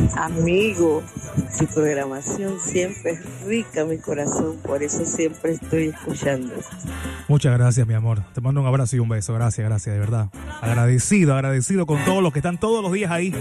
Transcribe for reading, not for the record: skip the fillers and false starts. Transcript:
Amigo, su programación siempre es rica, mi corazón, por eso siempre estoy escuchando. Muchas gracias, mi amor. Te mando un abrazo y un beso. Gracias, de verdad. Agradecido con todos los que están todos los días ahí.